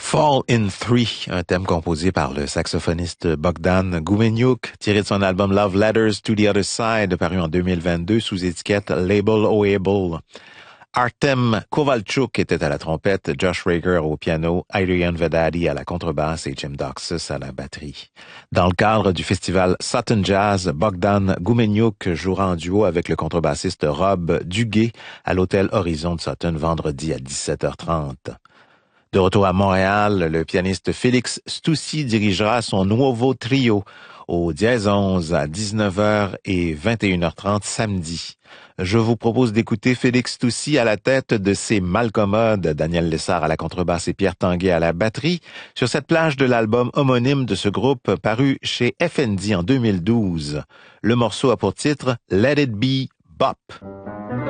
Fall in Three, un thème composé par le saxophoniste Bogdan Goumenyuk, tiré de son album Love Letters to the Other Side, paru en 2022 sous étiquette Label O-Able. Artem Kovalchuk était à la trompette, Josh Rager au piano, Adrian Vedadi à la contrebasse et Jim Doxus à la batterie. Dans le cadre du festival Sutton Jazz, Bogdan Goumenyuk jouera en duo avec le contrebassiste Rob Duguay à l'hôtel Horizon de Sutton vendredi à 17h30. De retour à Montréal, le pianiste Félix Stoussi dirigera son Nuovo Trio au Dièse 11 à 19h et 21h30 samedi. Je vous propose d'écouter Félix Stoussi à la tête de ses Malcommodes, Daniel Lessard à la contrebasse et Pierre Tanguay à la batterie, sur cette plage de l'album homonyme de ce groupe paru chez FND en 2012. Le morceau a pour titre Let It Be Bop.